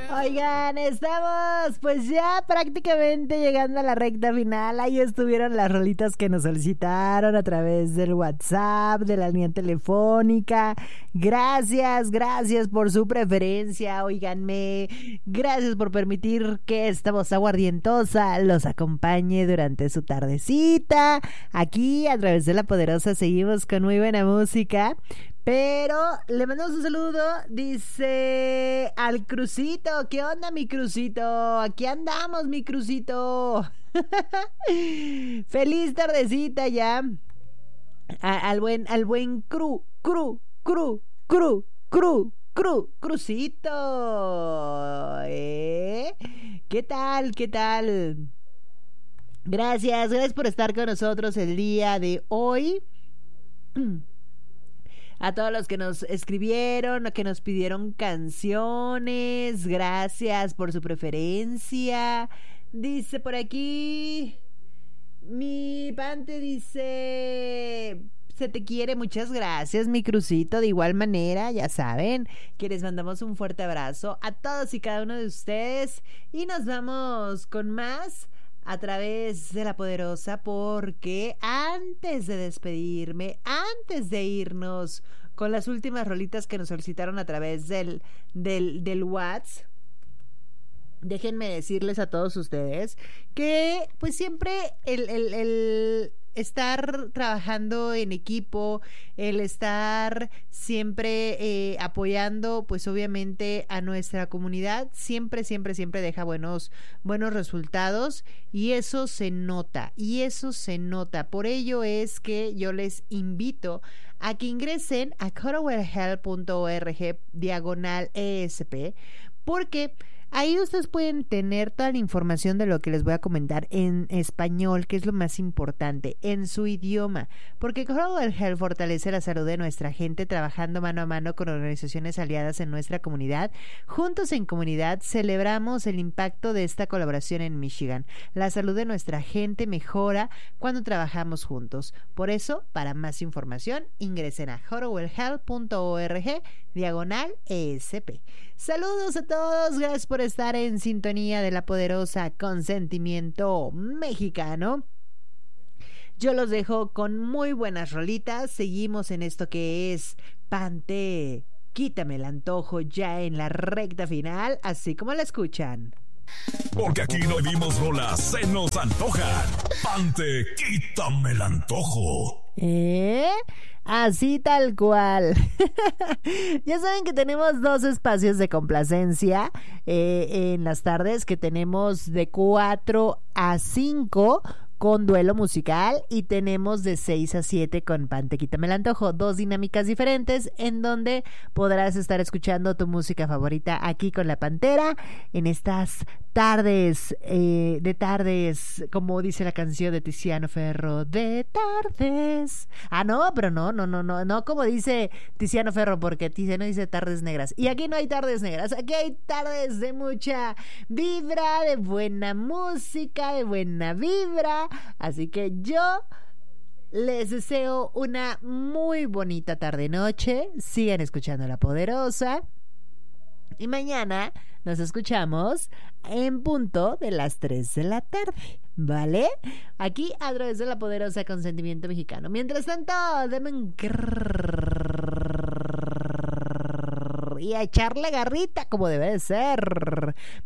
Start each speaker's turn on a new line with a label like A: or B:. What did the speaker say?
A: Oigan, estamos pues ya prácticamente llegando a la recta final. Ahí estuvieron las rolitas que nos solicitaron a través del WhatsApp, de la línea telefónica. Gracias por su preferencia. Óiganme, gracias por permitir que esta voz aguardientosa los acompañe durante su tardecita. Aquí a través de La Poderosa seguimos con muy buena música. Pero le mandamos un saludo, dice al Crucito. ¿Qué onda, mi Crucito? Aquí andamos, mi Crucito. Feliz tardecita ya. Al buen Crucito. ¿Qué tal? Gracias por estar con nosotros el día de hoy. A todos los que nos escribieron, que nos pidieron canciones, gracias por su preferencia. Dice por aquí, mi Pante dice, se te quiere, muchas gracias, mi Crucito. De igual manera, ya saben, que les mandamos un fuerte abrazo a todos y cada uno de ustedes. Y nos vamos con más a través de La Poderosa, porque antes de despedirme, antes de irnos con las últimas rolitas que nos solicitaron a través del WhatsApp, déjenme decirles a todos ustedes que pues siempre el estar trabajando en equipo, el estar siempre apoyando pues obviamente a nuestra comunidad, siempre deja buenos resultados, y eso se nota. Por ello es que yo les invito a que ingresen a CotoWellHealth.org/ESP, porque ahí ustedes pueden tener toda la información de lo que les voy a comentar en español, que es lo más importante, en su idioma, porque Coral Health fortalece la salud de nuestra gente trabajando mano a mano con organizaciones aliadas en nuestra comunidad. Juntos en comunidad celebramos el impacto de esta colaboración en Michigan. La salud de nuestra gente mejora cuando trabajamos juntos. Por eso, para más información, ingresen a CotoWellHealth.org/ESP. Saludos a todos, gracias por estar en sintonía de La Poderosa con sentimiento mexicano. Yo los dejo con muy buenas rolitas. Seguimos en esto que es Pante, quítame el antojo, ya en la recta final, así como la escuchan.
B: Porque aquí no vivimos rolas, se nos antojan. Pante, quítame el antojo.
A: Así tal cual. Ya saben que tenemos 2 espacios de complacencia en las tardes, que tenemos de 4 a 5 con duelo musical, y tenemos de 6 a 7 con Pante, quítame el antojo. 2 dinámicas diferentes en donde podrás estar escuchando tu música favorita aquí con la Pantera en estas tardes, como dice la canción de Tiziano Ferro, de tardes. No, pero no como dice Tiziano Ferro, porque Tiziano dice tardes negras. Y aquí no hay tardes negras, aquí hay tardes de mucha vibra, de buena música, de buena vibra. Así que yo les deseo una muy bonita tarde-noche. Sigan escuchando La Poderosa. Y mañana nos escuchamos en punto de las 3 de la tarde, ¿vale? Aquí a través de La Poderosa con sentimiento mexicano. Mientras tanto, denme un y a echarle garrita como debe de ser.